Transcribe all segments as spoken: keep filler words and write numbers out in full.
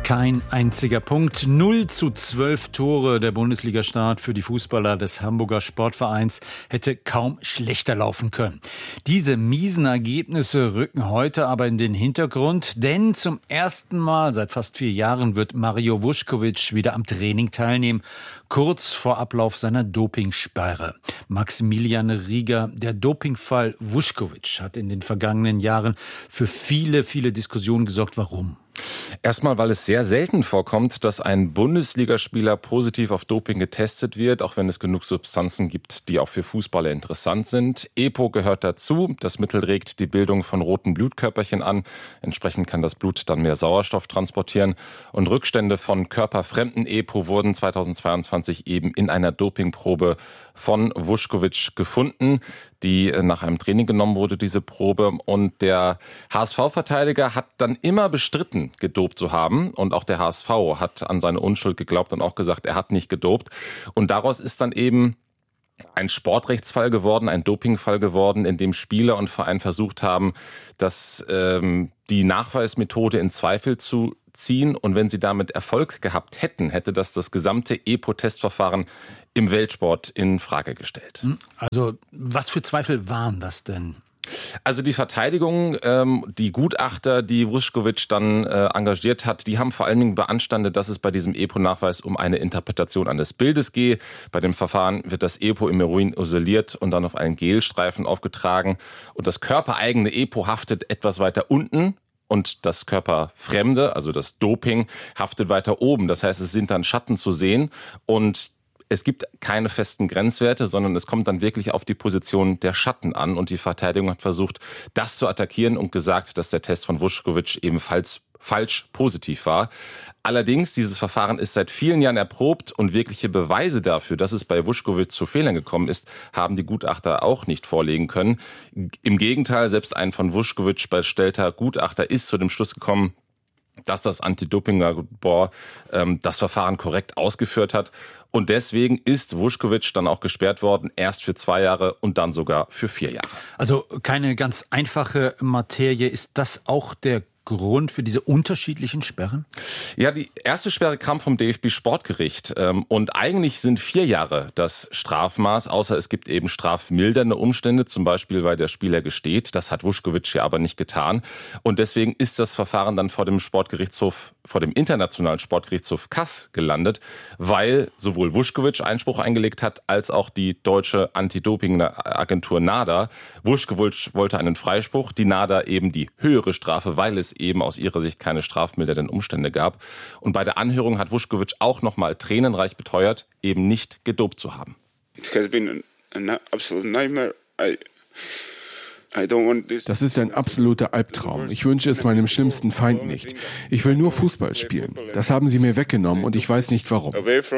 Kein einziger Punkt. null zu zwölf Tore. Der Bundesliga-Start für die Fußballer des Hamburger Sportvereins hätte kaum schlechter laufen können. Diese miesen Ergebnisse rücken heute aber in den Hintergrund, denn zum ersten Mal seit fast vier Jahren wird Mario Vučković wieder am Training teilnehmen, kurz vor Ablauf seiner Dopingsperre. Maximilian Rieger, der Dopingfall Vučković hat in den vergangenen Jahren für viele, viele Diskussionen gesorgt. Warum? Erstmal, weil es sehr selten vorkommt, dass ein Bundesligaspieler positiv auf Doping getestet wird, auch wenn es genug Substanzen gibt, die auch für Fußballer interessant sind. EPO gehört dazu. Das Mittel regt die Bildung von roten Blutkörperchen an. Entsprechend kann das Blut dann mehr Sauerstoff transportieren. Und Rückstände von körperfremden EPO wurden zweitausendzweiundzwanzig eben in einer Dopingprobe von Vučković gefunden, die nach einem Training genommen wurde, diese Probe. Und der H S V-Verteidiger hat dann immer bestritten, gedopt zu haben. Und auch der H S V hat an seine Unschuld geglaubt und auch gesagt, er hat nicht gedopt. Und daraus ist dann eben ein Sportrechtsfall geworden, ein Dopingfall geworden, in dem Spieler und Verein versucht haben, dass ähm, die Nachweismethode in Zweifel zu ziehen. Und wenn sie damit Erfolg gehabt hätten, hätte das das gesamte EPO-Testverfahren im Weltsport in Frage gestellt. Also was für Zweifel waren das denn? Also die Verteidigung, ähm, die Gutachter, die Vučković dann äh, engagiert hat, die haben vor allen Dingen beanstandet, dass es bei diesem EPO-Nachweis um eine Interpretation eines Bildes geht. Bei dem Verfahren wird das EPO im Urin isoliert und dann auf einen Gelstreifen aufgetragen. Und das körpereigene EPO haftet etwas weiter unten. Und das körperfremde, also das Doping, haftet weiter oben. Das heißt, es sind dann Schatten zu sehen und es gibt keine festen Grenzwerte, sondern es kommt dann wirklich auf die Position der Schatten an. Und die Verteidigung hat versucht, das zu attackieren und gesagt, dass der Test von Vučković ebenfalls falsch positiv war. Allerdings, dieses Verfahren ist seit vielen Jahren erprobt und wirkliche Beweise dafür, dass es bei Vučković zu Fehlern gekommen ist, haben die Gutachter auch nicht vorlegen können. Im Gegenteil, selbst ein von Vučković bestellter Gutachter ist zu dem Schluss gekommen, dass das Anti-Doping-Labor ähm, das Verfahren korrekt ausgeführt hat. Und deswegen ist Vučković dann auch gesperrt worden, erst für zwei Jahre und dann sogar für vier Jahre. Also keine ganz einfache Materie. Ist das auch der Grund für diese unterschiedlichen Sperren? Ja, die erste Sperre kam vom D F B-Sportgericht. Und eigentlich sind vier Jahre das Strafmaß, außer es gibt eben strafmildernde Umstände, zum Beispiel, weil der Spieler gesteht. Das hat Vučković ja aber nicht getan. Und deswegen ist das Verfahren dann vor dem Sportgerichtshof, vor dem internationalen Sportgerichtshof Kass gelandet, weil sowohl Vučković Einspruch eingelegt hat, als auch die deutsche Anti-Doping-Agentur NADA. Vučković wollte einen Freispruch, die NADA eben die höhere Strafe, weil es eben aus ihrer Sicht keine strafmildernden Umstände gab. Und bei der Anhörung hat Vučković auch nochmal tränenreich beteuert, eben nicht gedopt zu haben. It has been an absolute nightmare. I Das ist ein absoluter Albtraum. Ich wünsche es meinem schlimmsten Feind nicht. Ich will nur Fußball spielen. Das haben sie mir weggenommen und ich weiß nicht warum.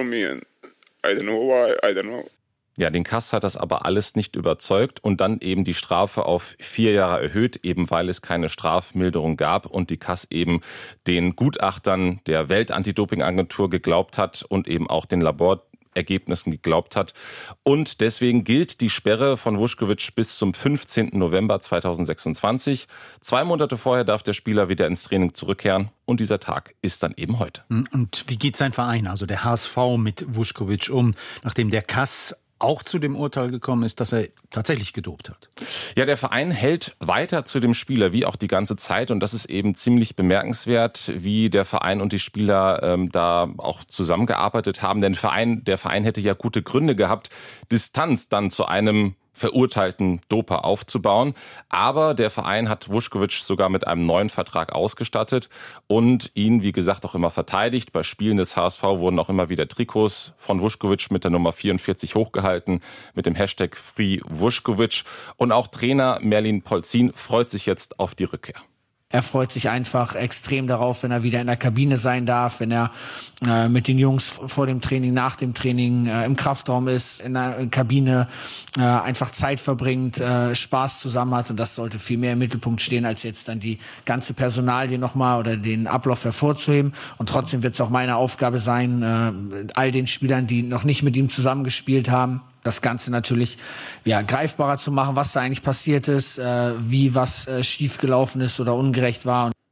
Ja, den Kass hat das aber alles nicht überzeugt und dann eben die Strafe auf vier Jahre erhöht, eben weil es keine Strafmilderung gab und die Kass eben den Gutachtern der Welt-Anti-Doping-Agentur geglaubt hat und eben auch den Laborergebnissen geglaubt hat. Und deswegen gilt die Sperre von Vučković bis zum fünfzehnten November zweitausendsechsundzwanzig. Zwei Monate vorher darf der Spieler wieder ins Training zurückkehren und dieser Tag ist dann eben heute. Und wie geht sein Verein, also der H S V, mit Vučković um, nachdem der Kass auch zu dem Urteil gekommen ist, dass er tatsächlich gedopt hat? Ja, der Verein hält weiter zu dem Spieler, wie auch die ganze Zeit. Und das ist eben ziemlich bemerkenswert, wie der Verein und die Spieler ähm, da auch zusammengearbeitet haben. Denn Verein, der Verein hätte ja gute Gründe gehabt, Distanz dann zu einem verurteilten Doper aufzubauen. Aber der Verein hat Vučković sogar mit einem neuen Vertrag ausgestattet und ihn, wie gesagt, auch immer verteidigt. Bei Spielen des H S V wurden auch immer wieder Trikots von Vučković mit der Nummer vierundvierzig hochgehalten, mit dem Hashtag Free Vučković. Und auch Trainer Merlin Polzin freut sich jetzt auf die Rückkehr. Er freut sich einfach extrem darauf, wenn er wieder in der Kabine sein darf, wenn er äh, mit den Jungs vor dem Training, nach dem Training äh, im Kraftraum ist, in der Kabine äh, einfach Zeit verbringt, äh, Spaß zusammen hat. Und das sollte viel mehr im Mittelpunkt stehen, als jetzt dann die ganze Personalie nochmal oder den Ablauf hervorzuheben. Und trotzdem wird es auch meine Aufgabe sein, äh, all den Spielern, die noch nicht mit ihm zusammengespielt haben, das Ganze natürlich ja, greifbarer zu machen, was da eigentlich passiert ist, äh, wie was äh, schiefgelaufen ist oder ungerecht war.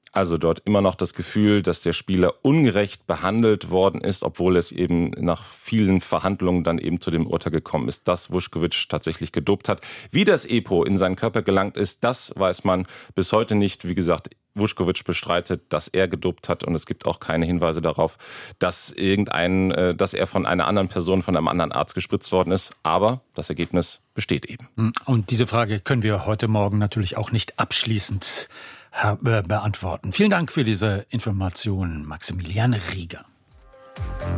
Also dort immer noch das Gefühl, dass der Spieler ungerecht behandelt worden ist, obwohl es eben nach vielen Verhandlungen dann eben zu dem Urteil gekommen ist, dass Vučković tatsächlich gedopt hat. Wie das EPO in seinen Körper gelangt ist, das weiß man bis heute nicht. Wie gesagt, Vučković bestreitet, dass er gedopt hat und es gibt auch keine Hinweise darauf, dass irgendein, dass er von einer anderen Person, von einem anderen Arzt gespritzt worden ist. Aber das Ergebnis besteht eben. Und diese Frage können wir heute Morgen natürlich auch nicht abschließend beantworten. Vielen Dank für diese Informationen, Maximilian Rieger.